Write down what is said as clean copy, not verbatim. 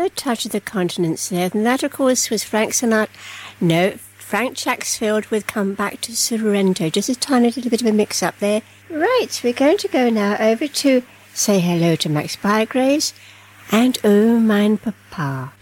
a touch of the continents there. And that, of course, was Frank Sinatra. No, Frank Chacksfield with Come Back to Sorrento. Just a tiny little bit of a mix-up there. Right, we're going to go now over to Say Hello to Max Bygraves and Oh Mein Papa.